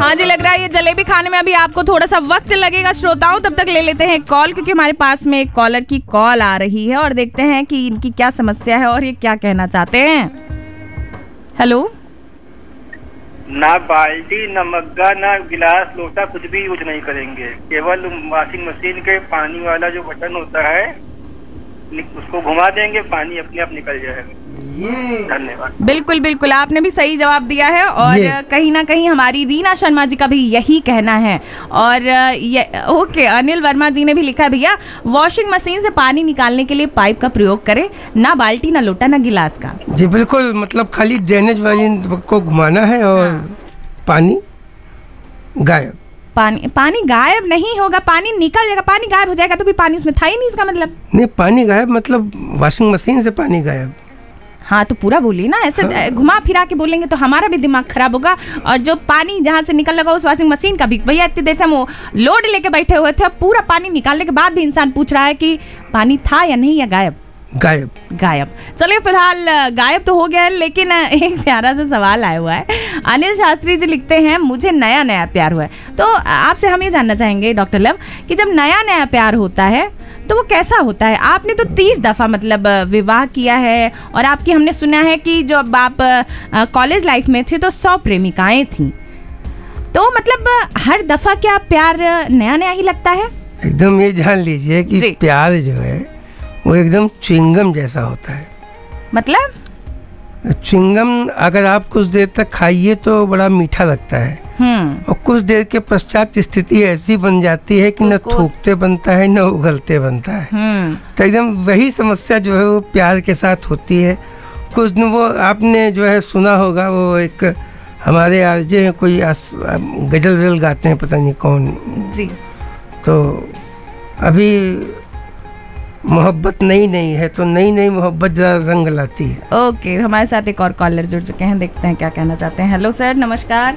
हाँ जी, लग रहा है ये जलेबी खाने में अभी आपको थोड़ा सा वक्त लगेगा श्रोताओं। तब तक ले लेते हैं कॉल, क्योंकि हमारे पास में एक कॉलर की कॉल आ रही है और देखते हैं कि इनकी क्या समस्या है और ये क्या कहना चाहते हैं। हेलो। ना बाल्टी, ना मग्गा, ना गिलास, लोटा कुछ भी यूज नहीं करेंगे। केवल वॉशिंग मशीन के पानी वाला जो बटन होता है उसको घुमा देंगे, पानी अपने आप निकल जाएगा। धन्यवाद। बिल्कुल बिल्कुल, आपने भी सही जवाब दिया है और कहीं ना कहीं हमारी रीना शर्मा जी का भी यही कहना है। और ओके, अनिल वर्मा जी ने भी लिखा है, भैया वॉशिंग मशीन से पानी निकालने के लिए पाइप का प्रयोग करें, ना बाल्टी, ना लोटा, ना गिलास का। जी बिल्कुल, मतलब खाली ड्रेनेज वाली को घुमाना है और पानी गायब। पानी गायब नहीं होगा, पानी निकल जाएगा। पानी गायब हो जाएगा तो भी पानी उसमें था ही नहीं, इसका मतलब। नहीं, पानी गायब मतलब वॉशिंग मशीन से पानी गायब। हाँ तो पूरा बोलिए ना, ऐसे घुमा फिरा के बोलेंगे तो हमारा भी दिमाग खराब होगा और जो पानी जहाँ से निकल लगा उस वॉशिंग मशीन का भी। भैया इतनी देर से हम लोड लेके बैठे हुए थे, पूरा पानी निकालने के बाद भी इंसान पूछ रहा है कि पानी था या नहीं, या गायब। गायब। चलिए फिलहाल गायब तो हो गया है, लेकिन एक प्यारा सा सवाल आया हुआ है। अनिल शास्त्री जी लिखते हैं, मुझे नया नया प्यार हुआ है। तो आपसे हम ये जानना चाहेंगे डॉक्टर लव कि जब नया नया प्यार होता है तो वो कैसा होता है? आपने तो 30 दफ़ा मतलब विवाह किया है और आपकी हमने सुना है कि जब आप कॉलेज लाइफ में थे तो 100 प्रेमिकाएं थी। तो मतलब हर दफ़ा क्या प्यार नया नया ही लगता है? एकदम ये जान लीजिए कि प्यार जो है वो एकदम च्युइंगम जैसा होता है। मतलब च्युइंगम अगर आप कुछ देर तक खाइए तो बड़ा मीठा लगता है और कुछ देर के पश्चात स्थिति ऐसी बन जाती है कि न थूकते बनता है न उगलते बनता है। तो एकदम वही समस्या जो है वो प्यार के साथ होती है। कुछ दिन वो आपने जो है सुना होगा, वो एक हमारे आरजे हैं, कोई गजल वजल गाते हैं, पता नहीं कौन जी। तो अभी मोहब्बत नई नई है तो नई नई मोहब्बत जरा रंग लाती है। ओके, हमारे साथ एक और कॉलर जुड़ चुके हैं, देखते हैं क्या कहना चाहते हैं। हेलो सर, नमस्कार।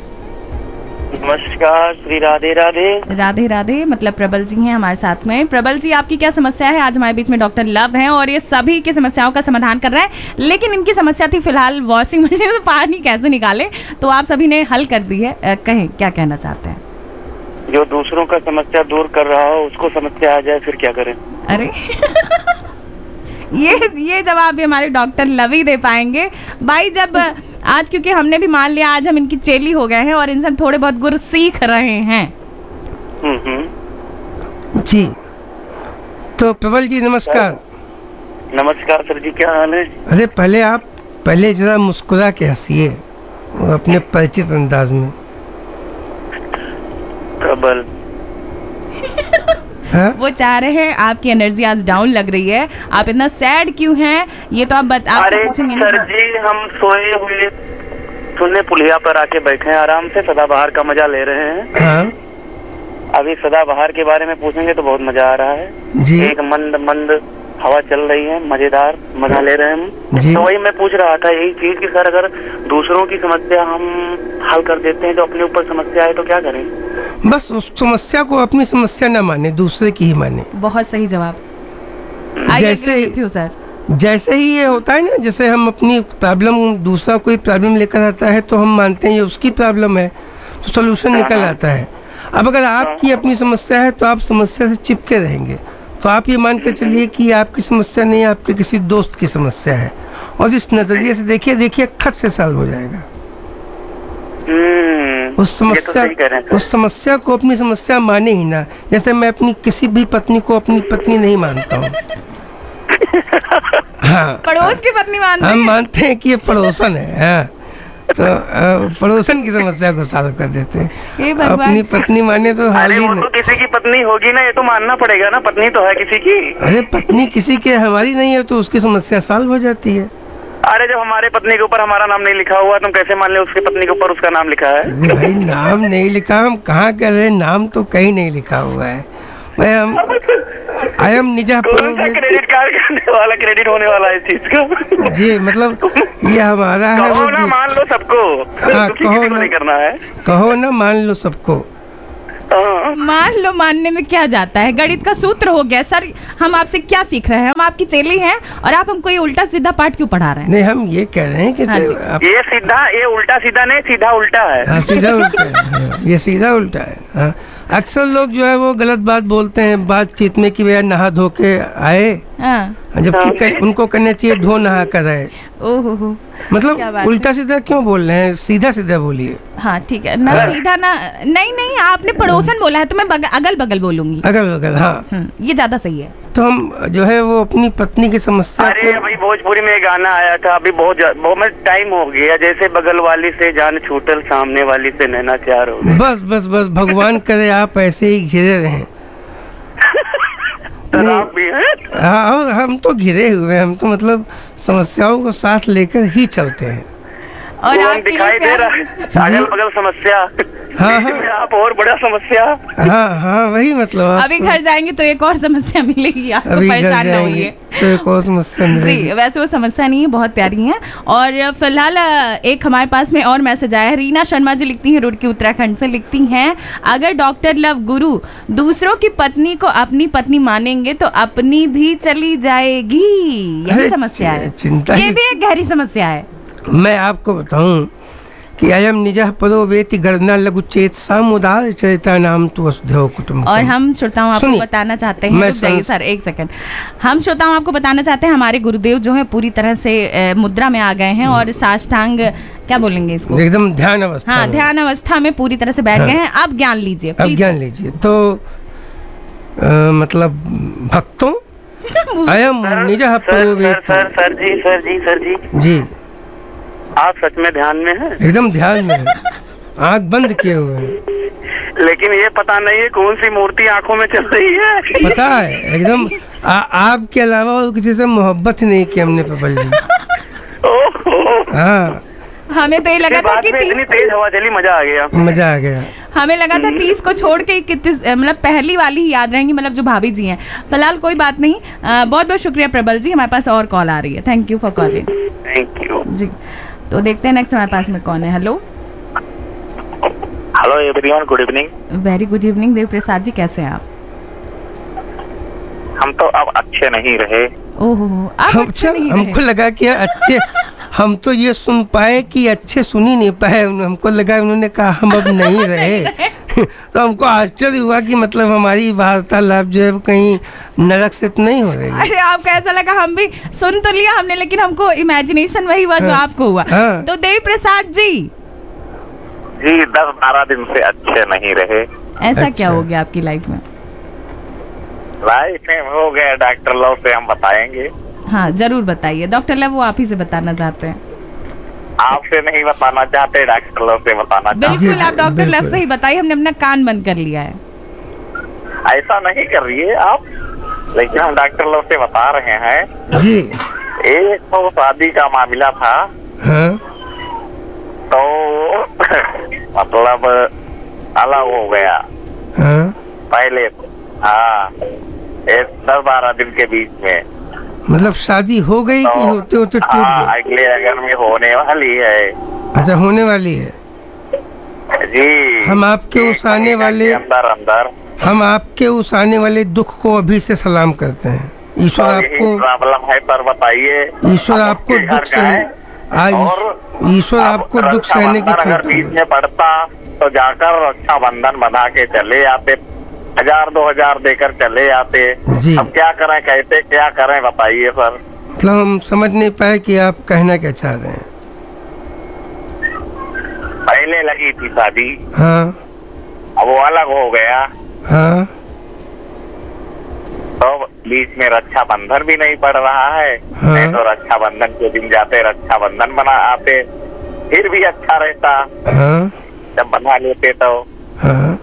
नमस्कार, श्री राधे राधे। राधे राधे। मतलब प्रबल जी हैं हमारे साथ में। प्रबल जी, आपकी क्या समस्या है? आज हमारे बीच में डॉक्टर लव हैं और ये सभी की समस्याओं का समाधान कर रहे हैं, लेकिन इनकी समस्या थी फिलहाल वॉशिंग मशीन से पानी कैसे निकाले, तो आप सभी ने हल कर दी है। कहें क्या कहना चाहते हैं? जो दूसरों का समस्या दूर कर रहा हो उसको समस्या आ जाए फिर क्या करें? अरे ये जवाब भी हमारे डॉक्टर लव ही दे पाएंगे भाई। जब आज क्योंकि हमने भी मान लिया आज हम इनकी चेली हो गए हैं और इनसे थोड़े बहुत गुर सीख रहे हैं। जी तो प्रबल जी नमस्कार। नमस्कार सर जी, क्या हाल है? अरे पहले जरा मुस्कुरा के हंसिए अपने परिचित अंदाज में। प्रबल वो चाह रहे हैं, आपकी एनर्जी आज डाउन लग रही है, आप इतना सैड क्यों हैं, ये तो आप आपसे पूछेंगे। सर जी, हम सोए हुए सुनने पुलिया पर आके बैठे हैं, आराम से सदाबहार का मजा ले रहे हैं। हाँ? अभी सदाबहार के बारे में पूछेंगे तो बहुत मजा आ रहा है जी। एक मंद मंद हवा चल रही है, मजेदार मजा ले रहे हैं हम। तो वही मैं पूछ रहा था यही चीज कि सर अगर दूसरों की समस्या हम हल कर देते हैं, जो अपने ऊपर समस्या है तो क्या करें? बस उस समस्या को अपनी समस्या न माने, दूसरे की ही माने। बहुत सही जवाब। जैसे ही ये होता है ना, जैसे हम अपनी प्रॉब्लम, दूसरा कोई प्रॉब्लम लेकर आता है तो हम मानते हैं ये उसकी प्रॉब्लम है, तो सोल्यूशन निकल आता है। अब अगर आपकी अपनी समस्या है तो आप समस्या से चिपके रहेंगे, तो आप ये मान के चलिए कि आपकी समस्या नहीं, आपके किसी दोस्त की समस्या है, और इस नजरिए से देखिए खट से सॉल्व हो जाएगा। उस समस्या को अपनी समस्या माने ही ना। जैसे मैं अपनी किसी भी पत्नी को अपनी पत्नी नहीं मानता हूँ। हाँ, पड़ोस की पत्नी मानते हैं। हम मानते हैं कि ये पड़ोसन है। हाँ, तो पड़ोसन की समस्या को सॉल्व कर देते हैं। अपनी पत्नी माने तो हाल ही तो किसी की पत्नी होगी ना, ये तो मानना पड़ेगा ना, पत्नी तो है किसी की। अरे पत्नी किसी की हमारी नहीं है तो उसकी समस्या सॉल्व हो जाती है। अरे जब हमारे पत्नी के ऊपर हमारा नाम नहीं लिखा हुआ, तुम कैसे मान ले उसकी पत्नी के ऊपर उसका नाम लिखा है? भाई नाम नहीं लिखा, हम कहाँ कह रहे हैं, नाम तो कहीं नहीं लिखा हुआ है। आई एम निजा क्रेडिट कार्ड करने वाला, क्रेडिट होने वाला है इस चीज का। जी मतलब ये हमारा है। कहो ना मान लो सबको। हाँ, कहो ना, नहीं करना है। कहो ना मान लो सबको। मान लो, मानने में क्या जाता है, गणित का सूत्र हो गया। सर हम आपसे क्या सीख रहे हैं, हम आपकी चेली हैं और आप हमको ये उल्टा सीधा पाठ क्यों पढ़ा रहे हैं? नहीं, हम ये कह रहे हैं कि ये सीधा, ये उल्टा सीधा नहीं, सीधा उल्टा है। हाँ, सीधा उल्टा है, ये सीधा उल्टा है। हाँ, अक्सर लोग जो है वो गलत बात बोलते हैं बातचीत में कि भैया नहा धो के आए, जबकि उनको करना चाहिए धो नहा कर आए। ओहो, मतलब उल्टा सीधा क्यों बोल रहे हैं, सीधा सीधा बोलिए। हाँ ठीक है ना, सीधा ना, नहीं आपने पड़ोसन बोला है तो मैं अगल बगल बोलूंगी। अगल बगल, हाँ ये ज्यादा सही है। तो हम जो है वो अपनी पत्नी की समस्या। अरे भाई भोजपुरी में गाना आया था अभी, बहुत टाइम हो गया, जैसे बगल वाली से जान छूटल, सामने वाली से नैना चार हो गए। बस बस बस, भगवान करे आप ऐसे ही घिरे रहें। हाँ, और हम तो घिरे हुए, हम तो मतलब समस्याओं को साथ लेकर ही चलते हैं। और आप दिखाई दे रहा है अगल बगल समस्या। हाँ, आप और बड़ा समस्या। हाँ वही मतलब। अभी घर जाएंगे तो एक और समस्या मिलेगी, आप परेशान ना होइए। तो एक और समस्या मिलेगी। जी, वैसे वो समस्या नहीं है, बहुत प्यारी है। और फिलहाल एक हमारे पास में और मैसेज आया है। रीना शर्मा जी लिखती हैं, रुड़की उत्तराखंड से, लिखती हैं अगर डॉक्टर लव गुरु दूसरों की पत्नी को अपनी पत्नी मानेंगे तो अपनी भी चली जाएगी। यही समस्या है, चिंता, ये भी एक गहरी समस्या है। मैं आपको बताऊं कि अयम निजः पदो वेति गणना लघु चेत सामुदाय चरिता नाम तो वसुधैव कुटुंबकम्। और हम श्रोताओं आपको बताना चाहते हैं, सर एक सेकंड, हम श्रोताओं आपको बताना चाहते हैं हमारे गुरुदेव जो है पूरी तरह से मुद्रा में आ गए हैं और साष्टांग, क्या बोलेंगे इसको, एकदम ध्यान अवस्था। हाँ, ध्यान अवस्था में पूरी तरह से बैठ गए हैं। अब ज्ञान लीजिए, अब ज्ञान लीजिए। तो मतलब भक्तों अयम निजः पदो वेति। सर जी आप सच में ध्यान में हैं? एकदम ध्यान में है, आँख बंद किए हुए हैं। लेकिन ये पता नहीं है कौन सी मूर्ति आंखों में चल रही है। पता है एकदम, आपके अलावा और किसी से मोहब्बत ही नहीं की हमने पकड़ ली। हाँ, हमें तो ये लगा था कि इतनी तेज हवा चली, मजा आ गया। हमें लगा था 30 को छोड़ के कितने, मतलब पहली वाली ही याद रहेंगी, मतलब जो भाभी जी हैं। फिलहाल कोई बात नहीं। बहुत बहुत शुक्रिया प्रबल जी, हमारे पास और कॉल आ रही है। Thank you for calling. Thank you जी। तो देखते हैं नेक्स्ट हमारे पास में कौन है। Hello everyone, good evening. Very good evening. Dev Prasad ji कैसे हैं आप? हम तो अब अच्छे नहीं रहे। ओहो, हमको लगा कि अच्छे, हम तो ये सुन पाए कि अच्छे सुन ही नहीं पाए। हमको लगा उन्होंने कहा हम अब नहीं रहे। तो हमको आश्चर्य हुआ कि मतलब हमारी वार्तालाप जो है कहीं नरक से तो नहीं हो रही है। अरे आपको ऐसा लगा, हम भी सुन तो लिया हमने, लेकिन हमको इमेजिनेशन वही हुआ जो आपको हुआ। तो देव प्रसाद जी 10-12 दिन से अच्छे नहीं रहे। ऐसा क्या हो गया आपकी लाइफ में? लाइफ में हो गया, डॉक्टर लव से हम बताएंगे। हाँ जरूर बताइए डॉक्टर लव, वो आप ही से बताना चाहते हैं। आपसे नहीं बताना चाहते, डॉक्टर लव से बताना चाहते। बिल्कुल, आप डॉक्टर लव से ही बताइए, हमने अपना कान बंद कर लिया है। ऐसा नहीं कर रही है आप, लेकिन हम डॉक्टर लव से बता रहे हैं जी। एक तो शादी का मामला था। हाँ? तो मतलब अलग हो गया। हाँ? पहले 10-12 दिन के बीच में। मतलब शादी हो गई कि होते होते टूट गई? अगले अगर में होने वाली है। अच्छा, होने वाली है जी। हम आपके उस आने वाले अंदर हम आपके उस आने वाले दुख को अभी से सलाम करते हैं। ईश्वर आपको प्रॉब्लम है पर बताइए। ईश्वर आपको दुख ईश्वर आपको दुख सहने की क्षमता बीच में पड़ता तो जाकर रक्षाबंधन बना के चले आते, 1000-2000 देकर चले आते जी। अब क्या करें, कहते क्या करें बताइए सर। मतलब हम समझ नहीं पाए कि आप कहना क्या चाह रहे हैं। पहले लगी थी शादी। हाँ। अब वो अलग हो गया। हाँ। तो बीच में रक्षाबंधन भी नहीं पड़ रहा है। हाँ। नहीं तो रक्षाबंधन के दिन जाते रक्षाबंधन बना आते, फिर भी अच्छा रहता। हाँ। जब बना लेते तो। हाँ।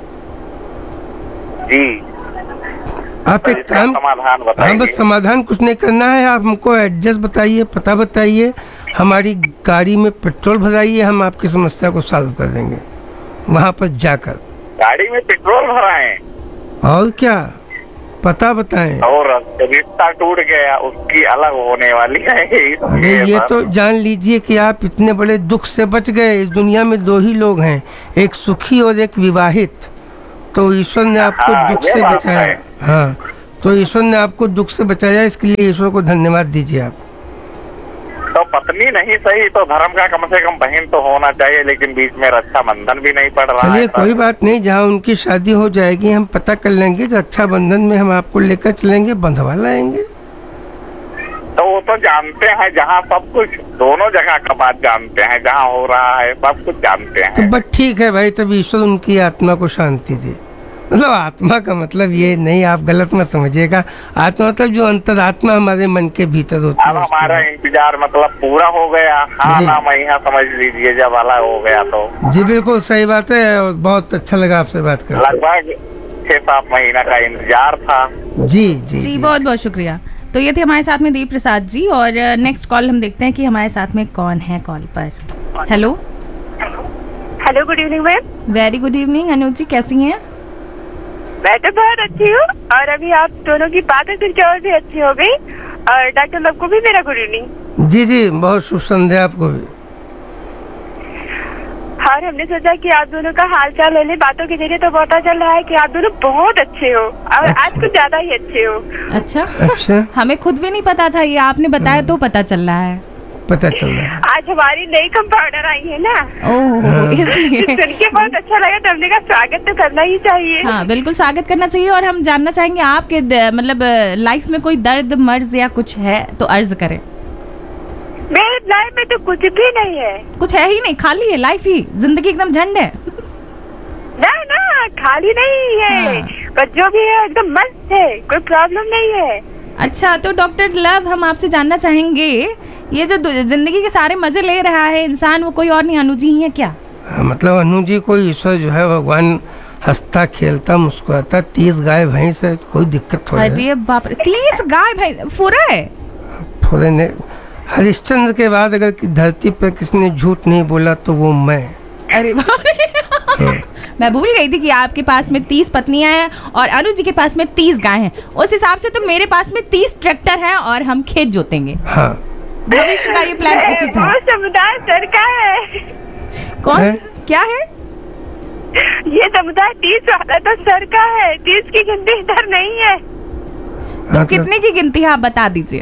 जी। आप एक काम, समाधान बताइए। हाँ, बस समाधान कुछ नहीं करना है, आप हमको एड्रेस बताइए, पता बताइए, हमारी गाड़ी में पेट्रोल भराइए, हम आपकी समस्या को सॉल्व कर देंगे वहाँ पर जाकर। गाड़ी में पेट्रोल भराएं? और क्या, पता बताएं। और रिश्ता टूट गया, उसकी अलग होने वाली है। अरे ये तो जान लीजिए कि आप इतने बड़े दुख से बच गए। इस दुनिया में 2 ही लोग हैं, एक सुखी और एक विवाहित। तो ईश्वर ने आपको दुख से बचाया। हाँ, तो ईश्वर ने आपको दुख से बचाया, इसके लिए ईश्वर को धन्यवाद दीजिए आप। तो पत्नी नहीं सही तो धर्म का कम से कम बहन तो होना चाहिए, लेकिन बीच में रक्षाबंधन भी नहीं पड़ रहा है। चलिए कोई बात नहीं, जहाँ उनकी शादी हो जाएगी हम पता कर लेंगे, रक्षाबंधन में हम आपको लेकर चलेंगे, बंधवा लाएंगे। तो वो तो जानते हैं, जहाँ सब कुछ दोनों जगह का बात जानते हैं, जहाँ हो रहा है सब कुछ जानते हैं। तो बस ठीक है भाई, तब ईश्वर उनकी आत्मा को शांति दे। मतलब आत्मा का मतलब ये नहीं, आप गलत मत समझिएगा। आत्मा मतलब जो अंतरात्मा हमारे मन के भीतर होती है। अब हमारा इंतजार मतलब पूरा हो गया। हाँ ना, महीना समझ लीजिए जब वाला हो गया तो। जी बिल्कुल सही बात है, और बहुत अच्छा लगा आपसे बात कर। लगभग 6-7 महीना का इंतजार था। जी जी जी, बहुत बहुत शुक्रिया। तो ये थे हमारे साथ में देव प्रसाद जी, और नेक्स्ट कॉल हम देखते हैं कि हमारे साथ में कौन है कॉल पर। Hello hello, good evening ma'am. Very good evening. Anu ji कैसी हैं? मैं तो बहुत अच्छी हूँ, और अभी आप दोनों की बातें सुन के और भी अच्छी हो गई। और डॉक्टर लोग को भी मेरा गुड इवनिंग। जी जी, बहुत शुभ संध्या आपको भी। और हमने सोचा कि आप दोनों का हाल चाल लेने, बातों के जरिए तो पता चल रहा है कि आप दोनों बहुत अच्छे हो, और आज कुछ ज्यादा ही अच्छे हो। अच्छा हमें खुद भी नहीं पता था, ये आपने बताया तो पता चल रहा है। पता चल रहा है। आज हमारी नई कंपाउंडर आई है ना, ओह इसलिए सुन के बहुत अच्छा लगा। तो हमने कहा स्वागत तो करना ही चाहिए। हाँ बिल्कुल स्वागत करना चाहिए। और हम जानना चाहेंगे आपके मतलब लाइफ में कोई दर्द मर्ज या कुछ है तो अर्ज करें। मेरी लाइफ में तो कुछ भी नहीं है। कुछ है ही नहीं, खाली है लाइफ ही, जिंदगी एकदम झंड है। ना खाली नहीं है। हाँ। पर जो भी है एकदम मस्त है, कोई प्रॉब्लम नहीं है। अच्छा, तो डॉक्टर लव हम आपसे जानना चाहेंगे, ये जो जिंदगी के सारे मजे ले रहा है इंसान, वो कोई और नहीं अनु जी ही है क्या? मतलब अनु जी को ईश्वर जो है भगवान हंसता खेलता मुस्कुराता, 30 गाय भैंस है, कोई दिक्कत थोड़ी है। अरे बाप रे, 30 गाय भैंस फुरे ने। हरिश्चंद्र के बाद अगर धरती पर किसी ने झूठ नहीं बोला तो वो मैं। अरे बाप रे मैं भूल गई थी कि आपके पास में 30 पत्नियां हैं और अनु जी के पास में 30 गाय हैं। उस हिसाब से तो मेरे पास में 30 ट्रैक्टर हैं और हम खेत जोतेंगे। हाँ, भविष्य का ये प्लान उचित है। वो समुदाय सर का है। कौन है? क्या है? ये समुदाय 30 वाला तो सर का है, 30 की गिनती इधर नहीं है। तो कितने की गिनती है आप बता दीजिए।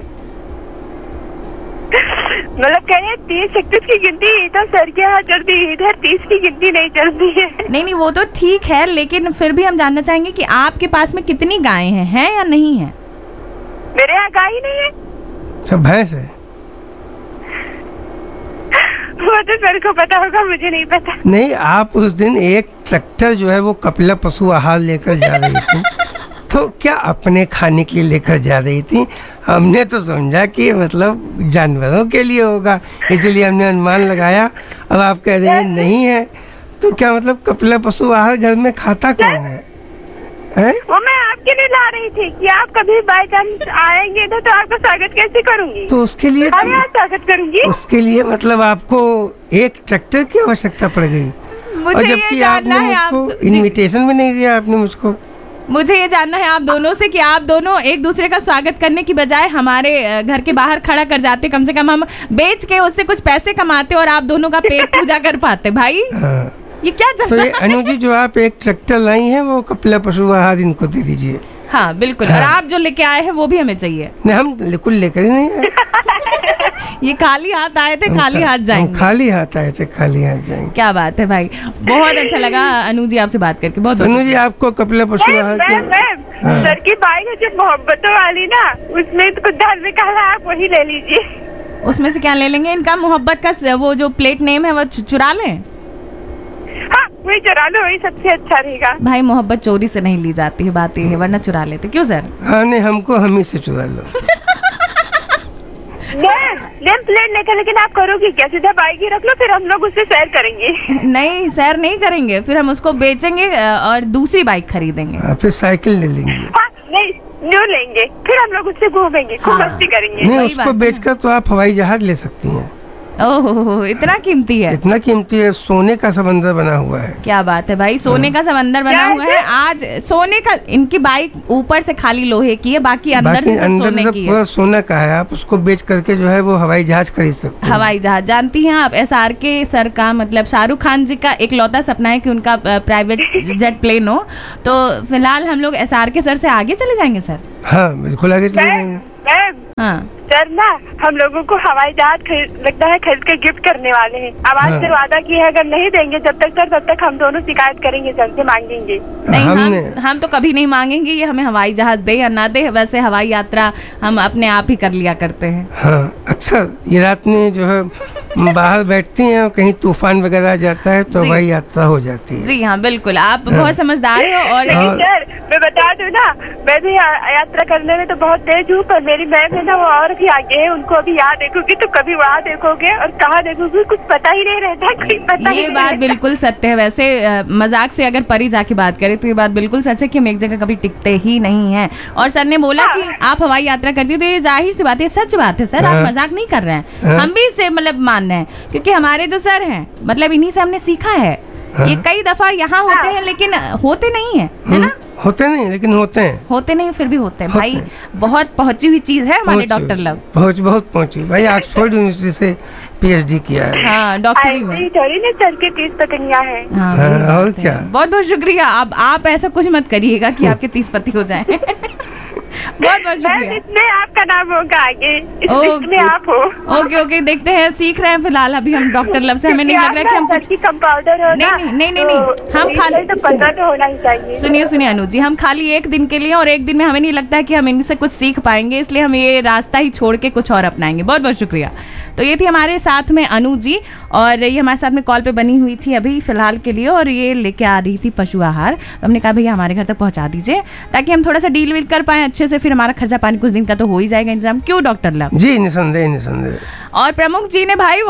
मतलब कह रहे 30-31 की गिनती इधर सर के यहाँ चलती है, इधर 30 की गिनती नहीं चलती है। नहीं वो तो ठीक है, लेकिन फिर भी हम जानना चाहेंगे कि आपके पास में कितनी गायें हैं या नहीं है? मेरे यहाँ गाय ही नहीं है। सब भैंस है। वो तो सर को पता होगा, मुझे नहीं पता। नहीं, आप उस दिन एक ट्रैक्टर जो है वो कपिला पशु आहार लेकर जा रही थी तो क्या अपने खाने के लिए लेकर जा रही थी? हमने तो समझा कि मतलब जानवरों के लिए होगा, इसलिए हमने अनुमान लगाया। अब आप कह रहे हैं नहीं है, तो क्या मतलब कपिला पशु आहार घर में खाता कौन है? वो मैं आपके लिए ला रही थी कि आप कभी बाय चांस आएंगे तो आपका स्वागत कैसे करूंगी? तो उसके लिए स्वागत करूंगी। उसके लिए मतलब आपको एक ट्रैक्टर की आवश्यकता पड़ गई, और जबकि आपने मुझको इनविटेशन भी नहीं दिया आपने मुझको। मुझे ये जानना है आप दोनों से कि आप दोनों एक दूसरे का स्वागत करने की बजाय हमारे घर के बाहर खड़ा कर जाते, कम से कम हम बेच के उससे कुछ पैसे कमाते और आप दोनों का पेट पूजा कर पाते। भाई ये क्या चल रहा है? तो अनु जी जो आप एक ट्रैक्टर लाई हैं वो कपिला पशु आहार इनको दे दीजिए। हाँ बिल्कुल। और आप जो लेके आए हैं वो भी हमें चाहिए। नहीं, हम बिल्कुल लेकर ही नहीं आए। ये खाली हाथ आए थे, खाली हाथ जाएंगे। खाली हाथ आए थे, खाली हाथ जाएंगे। क्या बात है भाई, बहुत अच्छा लगा अनु जी आपसे बात करके। बहुत अनु जी आपको कपिला पशु आहार सर की बाइक है जो मोहब्बतों वाली ना, उसमें तो कुछ दाल में कहा, आप वही ले लीजिए। उसमें से क्या ले लेंगे? इनका मोहब्बत का वो जो प्लेट नेम है वो चुरा लें। हाँ वही चुरा लो, वही सबसे अच्छा रहेगा। भाई मोहब्बत चोरी से नहीं ली जाती है, बात ये है, वरना चुरा लेते। क्यों सर? हाँ नहीं, हमको हम ही से चुरा लो। प्लेट लेकर, लेकिन आप करोगे क्या? सीधा बाइक ही रख लो, फिर हम लोग उससे सैर करेंगे। नहीं सैर नहीं करेंगे, फिर हम उसको बेचेंगे और दूसरी बाइक खरीदेंगे। फिर साइकिल ले लेंगे। हाँ, नहीं न्यू लेंगे, फिर हम लोग उससे घूमेंगे, खूब मस्ती करेंगे। नहीं, उसको बेचकर तो आप हवाई जहाज ले सकती हैं। ओह, इतना कीमती है? इतना कीमती है, सोने का समंदर बना हुआ है। क्या बात है भाई, सोने का समंदर बना हुआ है। आज सोने का, इनकी बाइक ऊपर से खाली लोहे की है, बाकी अंदर से सब सोने की है। पूरा सोना का है। आप उसको बेच करके जो है वो हवाई जहाज खरीद सकते हैं। हवाई जहाज, जानती हैं आप, SRK सर का, मतलब शाहरुख खान जी का एक लौता सपना है कि उनका प्राइवेट जेट प्लेन हो। तो फिलहाल हम लोग SRK सर से आगे चले जाएंगे सर। हाँ बिल्कुल आगे चले जाएंगे। हाँ सर ना, हम लोगों को हवाई जहाज लगता है खरीद के गिफ्ट करने वाले हैं। अब आज से वादा किया है, अगर नहीं देंगे जब तक सर, तब तक हम दोनों शिकायत करेंगे सर से, मांगेंगे। नहीं, हम तो कभी नहीं मांगेंगे ये हमें हवाई जहाज दे या ना दे। वैसे हवाई यात्रा हम अपने आप ही कर लिया करते हैं। हाँ, अक्सर ये रात में जो है बाहर बैठती हैं और कहीं तूफान वगैरह आ जाता है तो हवाई यात्रा हो जाती है। जी हाँ बिल्कुल, आप बहुत समझदार हो। और सर मैं बता दूं ना, मैं भी यात्रा करने में तो बहुत तेज हूँ, पर मेरी मैम है ना वो और भी आगे है। उनको अभी यहाँ देखोगे तो कभी वहाँ देखोगे और कहाँ देखोगे कुछ पता ही नहीं रहता, कोई पता ये बात बिल्कुल सत्य है। वैसे मजाक से अगर परी जाके बात करें तो ये बात बिल्कुल सच है कि हम एक जगह कभी टिकते ही नहीं है। और सर ने बोला कि आप हवाई यात्रा करती है, तो ये जाहिर सी बात है, सच बात है सर, आप मजाक नहीं कर रहे हैं। हम भी इसे मतलब मान रहे हैं, क्योंकि हमारे जो सर हैं मतलब इन्हीं से हमने सीखा है। ये कई दफा यहाँ होते हैं लेकिन होते नहीं है, है ना? होते नहीं लेकिन होते हैं। होते नहीं फिर भी होते हैं भाई। बहुत पहुंची हुई चीज है हमारे डॉक्टर लव। बहुत पहुंची भाई, ऑक्सफोर्ड यूनिवर्सिटी से PhD किया है। हाँ, डॉक्टरी में। थोड़ी ना सर के 30 पत्नियां हैं। हाँ, और क्या। बहुत बहुत शुक्रिया। अब आप ऐसा कुछ मत करिएगा कि आपके 30 पति हो जाएं। बहुत बहुत शुक्रिया। इसमें आपका नाम होगा आगे, इसमें आप हो। ओके देखते हैं, सीख रहे हैं फिलहाल अभी हम डॉक्टर लव से। हमें नहीं लग रहा कि हम कुछ कंपाउंडर हो। नहीं, हम खाली तो होना ही चाहिए। सुनिए अनु जी, हम खाली एक दिन के लिए, और एक दिन में हमें नहीं लगता है कि हम इनसे कुछ सीख पाएंगे, इसलिए हम ये रास्ता ही छोड़ के कुछ और अपनाएंगे। बहुत बहुत शुक्रिया। तो ये थी हमारे साथ में अनु जी, और ये हमारे साथ में कॉल पे बनी हुई थी अभी फिलहाल के लिए, और ये लेके आ रही थी पशु आहार। तो हमने कहा भैया हमारे घर तक पहुंचा दीजिए ताकि हम थोड़ा सा डील वील कर पाए अच्छे से, फिर हमारा खर्चा पानी कुछ दिन का तो हो ही जाएगा इंतजाम। क्यों डॉक्टर लव? जी निसंदेह। और प्रमुख जी ने भाई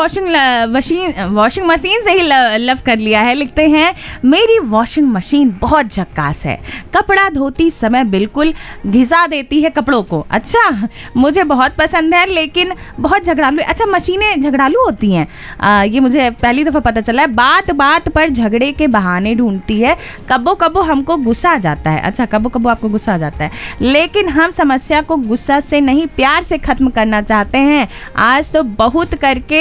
वॉशिंग मशीन से ही लव कर लिया है। लिखते हैं, मेरी वॉशिंग मशीन बहुत झक्कास है, कपड़ा धोती समय बिल्कुल घिसा देती है कपड़ों को। अच्छा, मुझे बहुत पसंद है लेकिन बहुत झगड़ालू है। अच्छा, मशीनें झगड़ालू होती हैं? ये मुझे पहली दफ़ा पता चला है। बात बात पर झगड़े के बहाने ढूंढती है, कबो कबो हमको गुस्सा आ जाता है। अच्छा, कबो कबो आपको गुस्सा आ जाता है, लेकिन हम समस्या को गुस्सा से नहीं प्यार से ख़त्म करना चाहते हैं। आज तो बहुत करके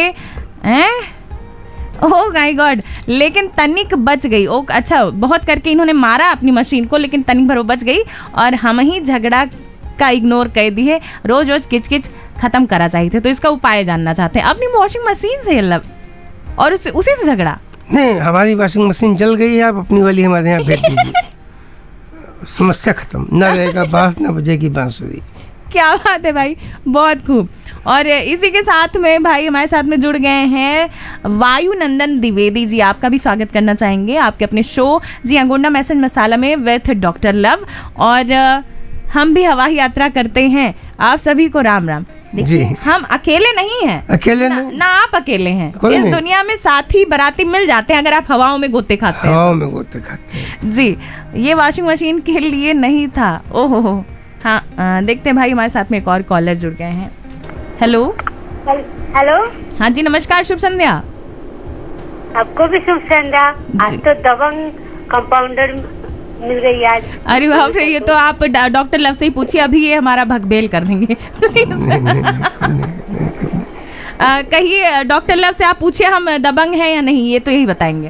ओह माय गॉड, लेकिन तनिक बच गई। ओ अच्छा, बहुत करके इन्होंने मारा अपनी मशीन को, लेकिन तनिक भर वो बच गई और हम ही झगड़ा का इग्नोर कर दिए। रोज रोज किच खत्म करा चाहिए थे। तो इसका उपाय जानना चाहते हैं अपनी वॉशिंग मशीन से लव और उसी से झगड़ा। नहीं, हमारी वॉशिंग मशीन जल गई है, आप अपनी वाली हमारे यहाँ भेज दीजिए। समस्या खत्म, ना रहेगा बांस ना बजेगी बांसुरी। क्या बात है भाई, बहुत खूब। और इसी के साथ में भाई हमारे साथ में जुड़ गए हैं वायुनंदन द्विवेदी जी। आपका भी स्वागत करना चाहेंगे आपके अपने शो जी अंगोंडा मैसेज मसाला में विथ डॉक्टर लव। और हम भी हवाई यात्रा करते हैं। आप सभी को राम राम। देखिए, हम अकेले नहीं हैं, अकेले नहीं ना आप अकेले हैं। इस दुनिया में साथी बराती मिल जाते हैं अगर आप हवाओं में गोते खाते हैं। हवाओं में गोते खाते हैं जी। ये वॉशिंग मशीन के लिए नहीं था। ओहो हाँ, देखते हैं भाई हमारे साथ में एक और कॉलर जुड़ गए हैं। हेलो। हाँ जी, नमस्कार, शुभ संध्या। आपको भी शुभ संध्या। आज तो दबंग कंपाउंडर मिल गई आज। अरे बाप रे, ये तो आप डॉक्टर लव से ही पूछिए, अभी ये हमारा भगबेल कर देंगे। कहिए डॉक्टर लव से आप पूछिए हम दबंग हैं या नहीं, ये तो यही बताएंगे।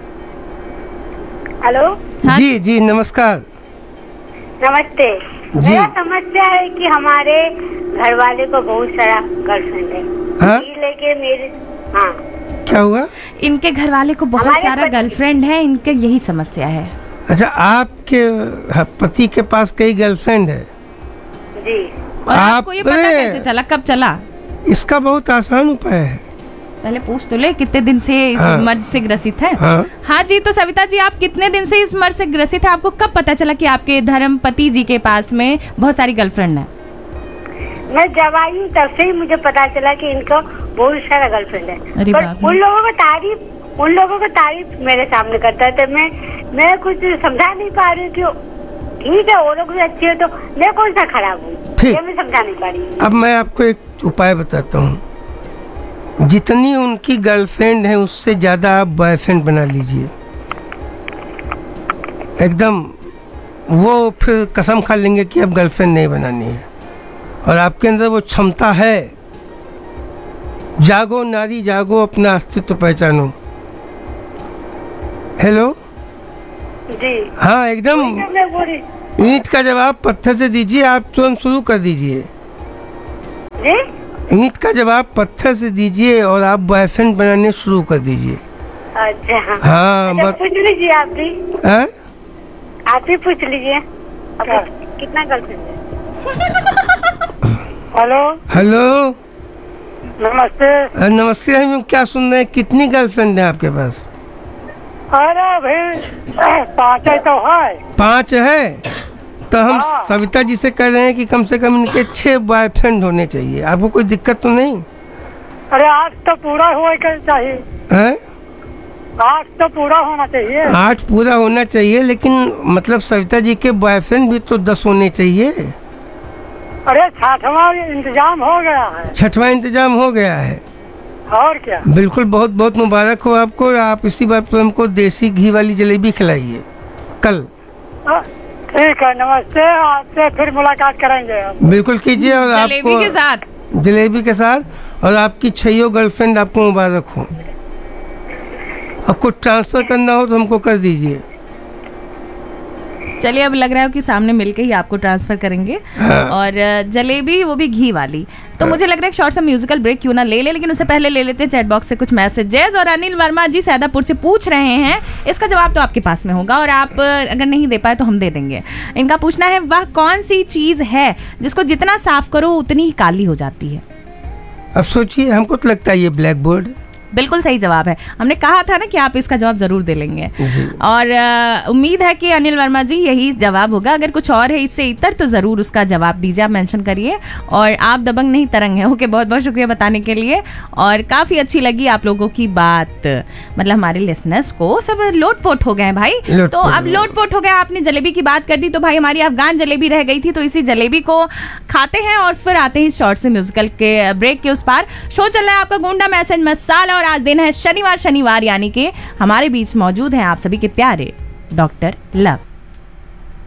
हेलो। हाँ? जी नमस्कार। नमस्ते। मेरा समस्या है कि हमारे घर वाले को बहुत सारा गर्लफ्रेंड है। हाँ? लेके मेरे क्या हुआ? इनके घर वाले को बहुत सारा गर्लफ्रेंड है, इनके यही समस्या है। अच्छा, आपके पति के पास कई गर्लफ्रेंड है? जी। और आपको ये पता कैसे चला, कब चला? इसका बहुत आसान उपाय है। पहले पूछ तो ले कितने दिन से इस मर्ज से ग्रसित है। हाँ जी, तो सविता जी आप कितने दिन से इस मर्ज से ग्रसित है? आपको कब पता चला कि आपके धर्मपति जी के पास में बहुत सारी गर्लफ्रेंड है? मैं जब आई हूँ तब से ही मुझे पता चला कि इनको बहुत सारा गर्लफ्रेंड है। अरे पर उन लोगों को तारीफ मेरे सामने करता है, तो मैं कुछ समझा नहीं पा रही हूँ। ठीक है, वो लोग भी अच्छे है तो मैं कौन सा खराब हूँ, ये मैं समझा नहीं पा रही हूँ। अब मैं आपको एक उपाय बताता हूँ। जितनी उनकी गर्लफ्रेंड है उससे ज़्यादा आप बॉयफ्रेंड बना लीजिए एकदम। वो फिर कसम खा लेंगे कि अब गर्लफ्रेंड नहीं बनानी है, और आपके अंदर वो क्षमता है। जागो नारी जागो, अपना अस्तित्व पहचानो। हेलो जी हाँ एकदम। ईंट का जवाब पत्थर से दीजिए, आप तुरंत शुरू कर दीजिए। जी ईंट का जवाब पत्थर से दीजिए और आप बॉयफ्रेंड बनाने शुरू कर दीजिए। अच्छा हाँ अच्छा, पूछ लीजिए आप भी। हाँ? आप ही पूछ लीजिए कितना गर्लफ्रेंड है। हेलो हेलो नमस्ते। नमस्ते। हम क्या सुन रहे हैं, कितनी गर्लफ्रेंड है आपके पास? अरे भाई 5 तो है। 5 है तो हम सविता जी से कह रहे हैं कि कम से कम इनके 6 बॉयफ्रेंड होने चाहिए। आपको कोई दिक्कत तो नहीं? अरे 8 तो पूरा हुआ चाहिए है? 8 तो पूरा होना चाहिए। 8 पूरा होना चाहिए, लेकिन मतलब सविता जी के बॉयफ्रेंड भी तो 10 होने चाहिए। अरे 6वां इंतजाम हो गया है। 6वां इंतजाम हो गया है, और क्या। बिल्कुल। बहुत बहुत मुबारक हो आपको। आप इसी बात पर हमको देसी घी वाली जलेबी खिलाइए कल। ठीक है, नमस्ते। आपसे फिर मुलाकात करेंगे। बिल्कुल कीजिए। और जलेबी आपको के साथ, जलेबी के साथ, और आपकी 6 गर्लफ्रेंड आपको मुबारक हो। आपको ट्रांसफर करना हो तो हमको कर दीजिए। चलिए अब लग रहा है कि सामने मिलके ही आपको ट्रांसफर करेंगे। हाँ। और जलेबी वो भी घी वाली। तो मुझे लग रहा है एक शॉर्ट सा म्यूजिकल ब्रेक क्यों ना ले ले, लेकिन उससे पहले ले लेते हैं चैट बॉक्स से कुछ मैसेजेस। और अनिल वर्मा जी सैदापुर से पूछ रहे हैं, इसका जवाब तो आपके पास में होगा और आप अगर नहीं दे पाए तो हम दे देंगे। इनका पूछना है, वह कौन सी चीज है जिसको जितना साफ करो उतनी ही काली हो जाती है? अब सोचिए, हमको तो लगता है ये ब्लैक बोर्ड। बिल्कुल सही जवाब है। हमने कहा था ना कि आप इसका जवाब जरूर दे लेंगे जी। और उम्मीद है कि अनिल वर्मा जी यही जवाब होगा। अगर कुछ और है इससे इतर तो जरूर उसका जवाब दीजिए, आप मेंशन करिए। और आप दबंग नहीं तरंग है। ओके, बहुत बहुत शुक्रिया बताने के लिए। और काफी अच्छी लगी आप लोगों की बात, मतलब हमारे लिसनर्स को सब लोटपोट हो गए भाई। तो अब लोटपोट हो गया, आपने जलेबी की बात कर दी तो भाई हमारी अफगान जलेबी रह गई थी, तो इसी जलेबी को खाते हैं और फिर आते हैं शॉर्ट से म्यूजिकल के ब्रेक के उस पार। शो चल रहा है आपका गुंडा मैसेज मसाला और आज दिन है शनिवार यानी कि हमारे बीच मौजूद हैं आप सभी के प्यारे डॉक्टर लव।